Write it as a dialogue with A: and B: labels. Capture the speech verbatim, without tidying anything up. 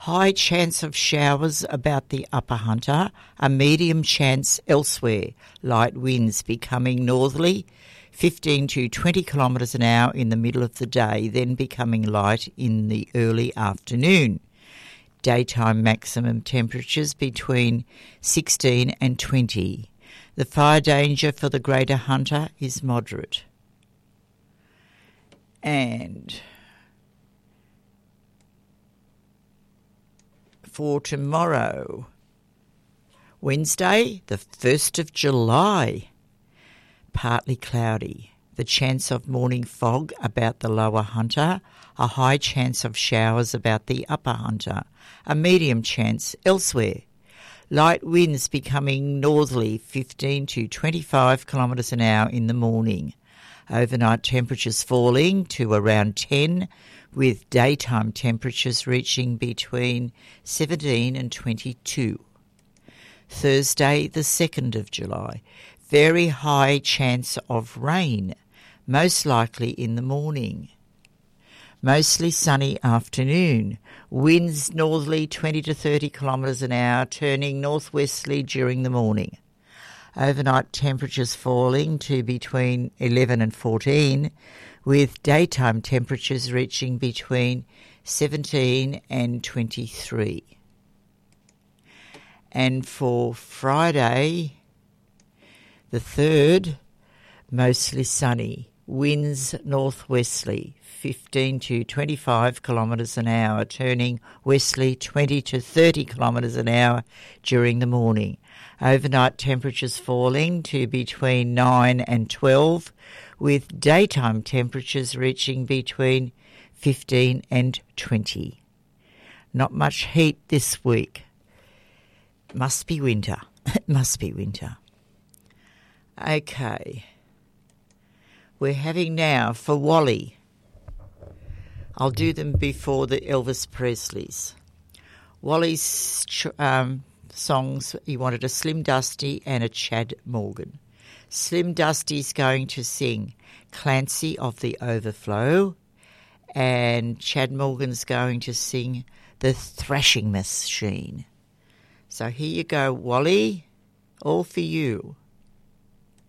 A: High chance of showers about the Upper Hunter, a medium chance elsewhere. Light winds becoming northerly, fifteen to twenty kilometres an hour in the middle of the day, then becoming light in the early afternoon. Daytime maximum temperatures between sixteen and twenty. The fire danger for the Greater Hunter is moderate. And for tomorrow, Wednesday, the first of July, partly cloudy. The chance of morning fog about the Lower Hunter, a high chance of showers about the Upper Hunter, a medium chance elsewhere. Light winds becoming northerly, fifteen to twenty-five kilometres an hour in the morning. Overnight temperatures falling to around ten, with daytime temperatures reaching between seventeen and twenty-two. Thursday, the second of July. Very high chance of rain, most likely in the morning. Mostly sunny afternoon. Winds northerly twenty to thirty kilometres an hour, turning northwesterly during the morning. Overnight temperatures falling to between eleven and fourteen, with daytime temperatures reaching between seventeen and twenty-three. And for Friday, the third, mostly sunny, winds northwesterly, fifteen to twenty-five kilometres an hour, turning westerly twenty to thirty kilometres an hour during the morning. Overnight temperatures falling to between nine and twelve, with daytime temperatures reaching between fifteen and twenty. Not much heat this week. Must be winter. It must be winter. Okay. We're having now for Wally. I'll do them before the Elvis Presleys. Wally's um, songs, he wanted a Slim Dusty and a Chad Morgan. Slim Dusty's going to sing Clancy of the Overflow, and Chad Morgan's going to sing The Thrashing Machine. So here you go, Wally, all for you.